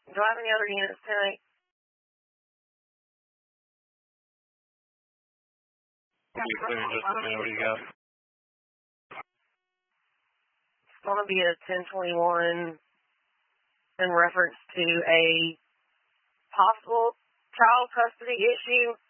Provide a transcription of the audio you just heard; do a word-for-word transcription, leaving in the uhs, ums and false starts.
Do I have any other units tonight? Just a minute, what do you got? It's going to be a ten twenty-one in reference to a possible child custody issue